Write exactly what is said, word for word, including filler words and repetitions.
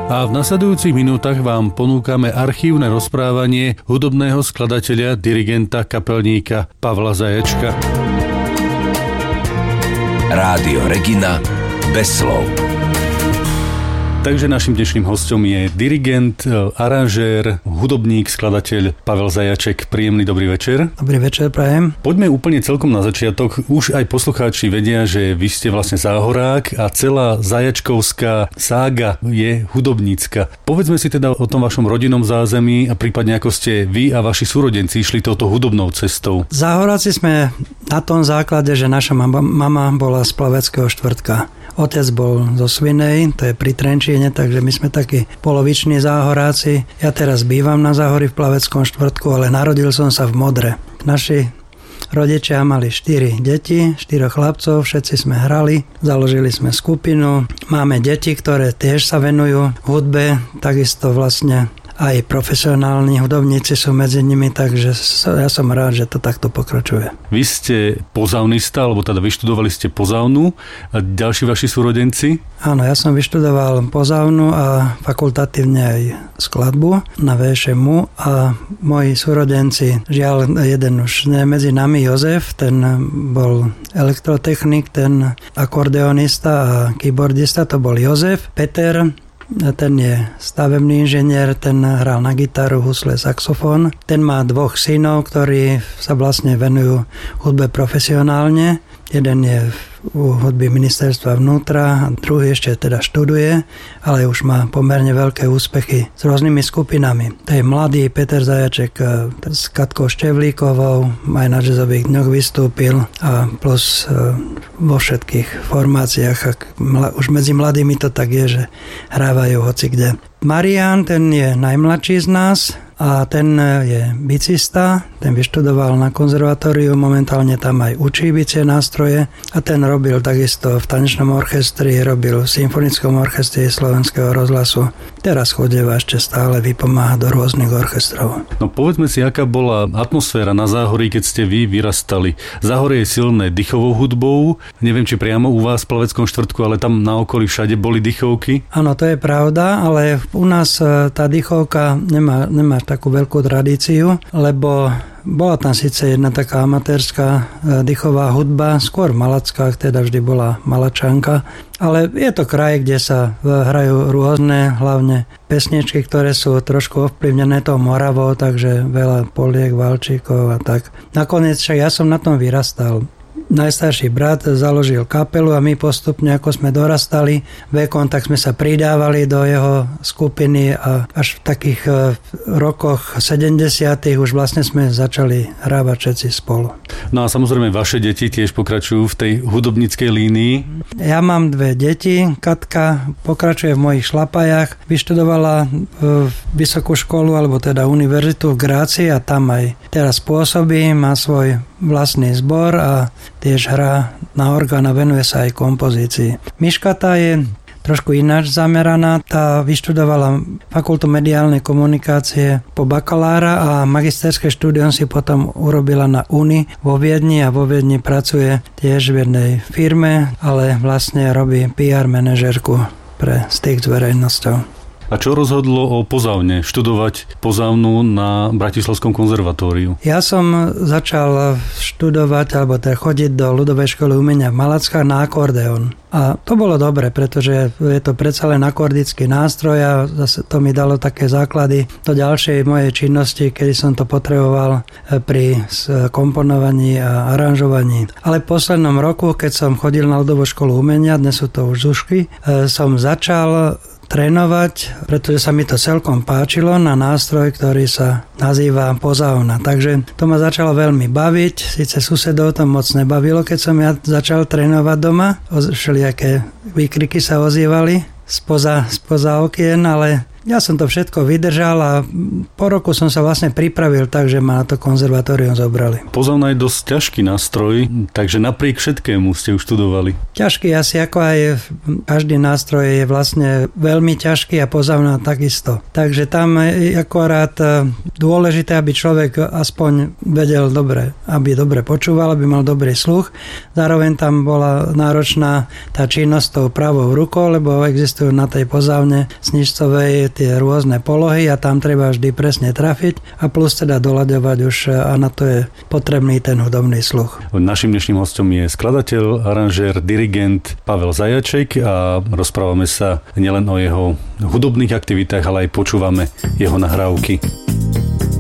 A v nasledujúcich minútach vám ponúkame archívne rozprávanie hudobného skladateľa, dirigenta, kapelníka Pavla Zajačka. Rádio Regina bez slov. Takže našim dnešným hosťom je dirigent, aranžér, hudobník, skladateľ Pavel Zajaček. Príjemný dobrý večer. Dobrý večer, prajem. Poďme úplne celkom na začiatok. Už aj poslucháči vedia, že vy ste vlastne záhorák a celá zajačkovská sága je hudobnícka. Povedzme si teda o tom vašom rodinnom zázemí a prípadne ako ste vy a vaši súrodenci išli touto hudobnou cestou. Záhoráci sme na tom základe, že naša mama, mama bola z Plaveckého štvrtka. Otec bol zo Svinej, to je pri Trenčíne, takže my sme takí poloviční záhoráci. Ja teraz bývam na Záhori v Plaveckom štvrtku, ale narodil som sa v Modre. Naši rodičia mali štyri deti, štyroch chlapcov, všetci sme hrali, založili sme skupinu. Máme deti, ktoré tiež sa venujú hudbe, takisto vlastne aj profesionálni hudobníci sú medzi nimi, takže ja som rád, že to takto pokračuje. Vy ste pozaunista, alebo teda vyštudovali ste pozaunu a ďalší vaši súrodenci? Áno, ja som vyštudoval pozaunu a fakultatívne aj skladbu na vé š em u a moji súrodenci, žiaľ jeden už nie medzi nami, Jozef, ten bol elektrotechnik, ten akordeonista a keyboardista, to bol Jozef. Peter, ten je stavebný inžinier, ten hral na gitaru, husle, saxofón. Ten má dvoch synov, ktorí sa vlastne venujú hudbe profesionálne. Jeden je u hudby ministerstva vnútra, a druhý ešte teda študuje, ale už má pomerne veľké úspechy s rôznymi skupinami. To je mladý Peter Zajaček s Katkou Števlíkovou, aj na jazzových dňoch vystúpil a plus vo všetkých formáciách. Už medzi mladými to tak je, že hrávajú hocikde. Marián, ten je najmladší z nás a ten je bicista, ten vyštudoval na konzervatóriu, momentálne tam aj učí bicie nástroje a ten robil takisto v tanečnom orchestri, robil v symfonickom orchestri Slovenského rozhlasu. Teraz chodieva ešte stále vypomáha do rôznych orchestrov. No povedzme si, aká bola atmosféra na Záhorí, keď ste vy vyrastali. Záhorie je silné dychovou hudbou, neviem, či priamo u vás v Plaveckom štvrtku, ale tam na okolí všade boli dychovky. Áno, to je pravda, ale u nás tá dychovka nemá, nemá takú veľkú tradíciu, lebo bola tam síce jedna taká amatérska dychová hudba, skôr v Malackách, teda vždy bola Malačanka, ale je to kraj, kde sa hrajú rôzne, hlavne pesničky, ktoré sú trošku ovplyvnené tou Moravou, takže veľa Poliek, Valčíkov a tak. Nakoniec však ja som na tom vyrastal. Najstarší brat založil kapelu a my postupne, ako sme dorastali vekom, tak sme sa pridávali do jeho skupiny a až v takých rokoch sedemdesiatych už vlastne sme začali hrávať všetci spolu. No a samozrejme vaše deti tiež pokračujú v tej hudobníckej línii. Ja mám dve deti. Katka pokračuje v mojich šlapajách. Vyštudovala vysokú školu, alebo teda univerzitu v Grácii a tam aj teraz pôsobí, má svoj vlastný zbor a tiež hrá na orgán a venuje sa aj kompozícii. Miška tá je trošku ináč zameraná. Tá vyštudovala fakultu mediálnej komunikácie po bakalára a magisterské štúdium si potom urobila na Uni vo Viedni a vo Viedni pracuje tiež v jednej firme, ale vlastne robí pé er manažérku pre styk s verejnosťou. A čo rozhodlo o pozaune, študovať pozaunu na Bratislavskom konzervatóriu? Ja som začal študovať, alebo teda chodiť do ľudovej školy umenia v Malackách na akordeón. A to bolo dobre, pretože je to predsa len akordický nástroj a zase to mi dalo také základy do ďalšej mojej činnosti, kedy som to potreboval pri komponovaní a aranžovaní. Ale v poslednom roku, keď som chodil na ľudovú školu umenia, dnes sú to už Zušky, som začal trénovať, pretože sa mi to celkom páčilo na nástroj, ktorý sa nazýva pozauna. Takže to ma začalo veľmi baviť. Sice susedov to moc nebavilo, keď som ja začal trénovať doma. Všelijaké výkriky sa ozývali spoza, spoza okien, ale Ja som to všetko vydržal a po roku som sa vlastne pripravil tak, že ma na to konzervatórium zobrali. Pozavna je dosť ťažký nástroj, takže napriek všetkému ste už študovali. Ťažký asi ako aj každý nástroj je vlastne veľmi ťažký a pozavna takisto. Takže tam je akorát dôležité, aby človek aspoň vedel dobre, aby dobre počúval, aby mal dobrý sluch. Zároveň tam bola náročná tá činnosť tou pravou rukou, lebo existujú na tej pozavne snižcovej tie rôzne polohy a tam treba vždy presne trafiť a plus teda doľaďovať už a na to je potrebný ten hudobný sluch. Naším dnešným hostom je skladateľ, aranžér, dirigent Pavel Zajaček a rozprávame sa nielen o jeho hudobných aktivitách, ale aj počúvame jeho nahrávky.